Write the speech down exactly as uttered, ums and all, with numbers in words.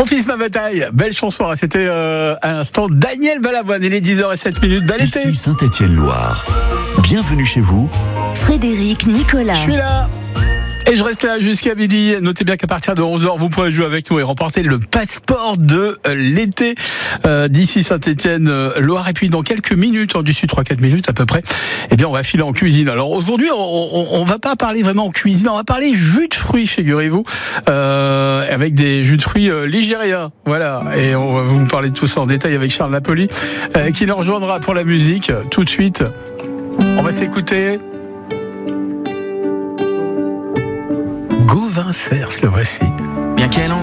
Mon fils, ma bataille, belle chanson, c'était euh, à l'instant Daniel Balavoine, il est dix heures zéro sept minutes, bel été. Ici Saint-Étienne-Loire, bienvenue chez vous. Frédéric Nicolas. Je suis là. Et je reste là jusqu'à midi. Notez bien qu'à partir de onze heures, vous pourrez jouer avec nous et remporter le passeport de l'été euh, d'ici Saint-Étienne, euh, Loire. Et puis dans quelques minutes, d'ici trois quatre minutes à peu près, eh bien on va filer en cuisine. Alors aujourd'hui, on, on, on va pas parler vraiment en cuisine, on va parler jus de fruits, figurez-vous, euh, avec des jus de fruits euh, ligériens. Voilà. Et on va vous parler de tout ça en détail avec Charles Napoli, euh, qui nous rejoindra pour la musique tout de suite. On va s'écouter. Gauvin Cers, le voici. Bien qu'elle en